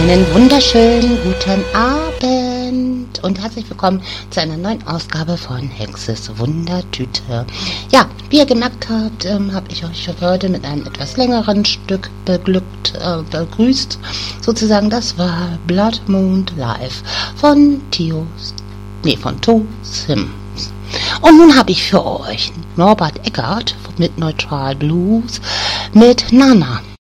Einen wunderschönen guten Abend und herzlich willkommen zu einer neuen Ausgabe von Hexes Wundertüte. Ja, wie ihr gemerkt habt, habe ich euch heute mit einem etwas längeren Stück begrüßt. Sozusagen, das war Blood Moon Live von To Sim. Und nun habe ich für euch Norbert Eggert mit Neutral Blues mit Nana.